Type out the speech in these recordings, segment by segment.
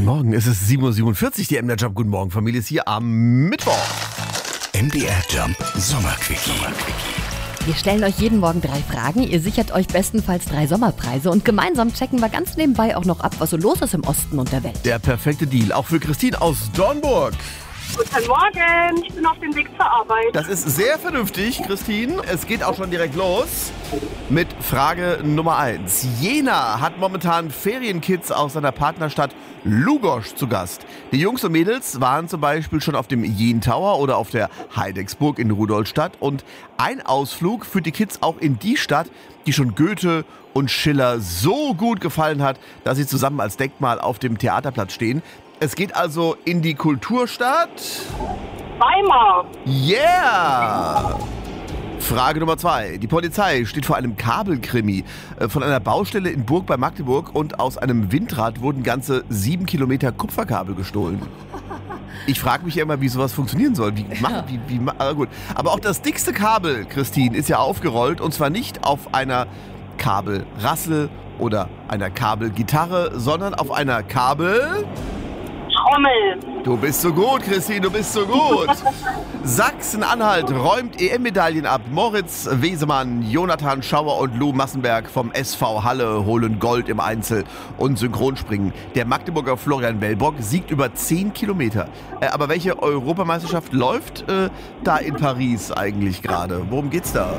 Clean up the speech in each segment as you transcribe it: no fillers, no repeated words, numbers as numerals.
Guten Morgen, es ist 7:47 Uhr, die MDR Jump. Guten Morgen, Familie ist hier am Mittwoch. MDR Jump Sommerquickie. Wir stellen euch jeden Morgen 3 Fragen. Ihr sichert euch bestenfalls 3 Sommerpreise. Und gemeinsam checken wir ganz nebenbei auch noch ab, was so los ist im Osten und der Welt. Der perfekte Deal, auch für Christine aus Dornburg. Guten Morgen, ich bin auf dem Weg zur Arbeit. Das ist sehr vernünftig, Christine. Es geht auch schon direkt los mit Frage Nummer 1. Jena hat momentan Ferienkids aus seiner Partnerstadt Lugosch zu Gast. Die Jungs und Mädels waren zum Beispiel schon auf dem Jen Tower oder auf der Heidecksburg in Rudolstadt. Und ein Ausflug führt die Kids auch in die Stadt, die schon Goethe und Schiller so gut gefallen hat, dass sie zusammen als Denkmal auf dem Theaterplatz stehen. Es geht also in die Kulturstadt Weimar. Yeah! Frage Nummer 2. Die Polizei steht vor einem Kabelkrimi. Von einer Baustelle in Burg bei Magdeburg und aus einem Windrad wurden ganze 7 Kilometer Kupferkabel gestohlen. Ich frage mich ja immer, wie sowas funktionieren soll. Gut. Aber auch das dickste Kabel, Christine, ist ja aufgerollt und zwar nicht auf einer Kabelrassel oder einer Kabelgitarre, sondern auf einer Trommel. Du bist so gut, Christine, du bist so gut. Sachsen-Anhalt räumt EM-Medaillen ab. Moritz Wesemann, Jonathan Schauer und Lou Massenberg vom SV Halle holen Gold im Einzel- und Synchronspringen. Der Magdeburger Florian Wellbock siegt über 10 Kilometer. Aber welche Europameisterschaft läuft da in Paris eigentlich gerade? Worum geht's da?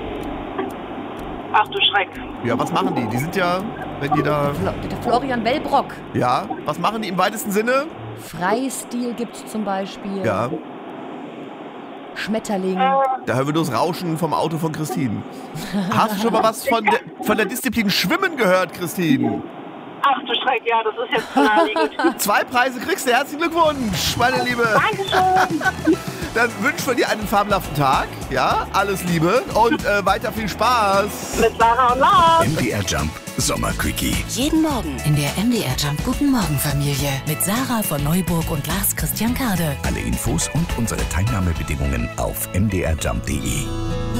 Ach du Schreck. Ja, was machen die? Die sind ja, wenn die da... Der Florian Wellbrock. Ja, was machen die im weitesten Sinne? Freistil gibt's zum Beispiel. Ja, Schmetterling. da hören wir nur das Rauschen vom Auto von Christine. Hast du schon mal was von der Disziplin Schwimmen gehört, Christine? Ach du Schreck, ja, das ist jetzt naheliegend. 2 Preise kriegst du. Herzlichen Glückwunsch, meine Liebe. Dankeschön. Dann wünschen wir dir einen fabelhaften Tag. Ja, alles Liebe und weiter viel Spaß. Mit Sarah und Lars. MDR Jump Sommerquickie. Jeden Morgen in der MDR Jump Guten Morgen Familie mit Sarah von Neuburg und Lars Christian Kade. Alle Infos und unsere Teilnahmebedingungen auf mdrjump.de.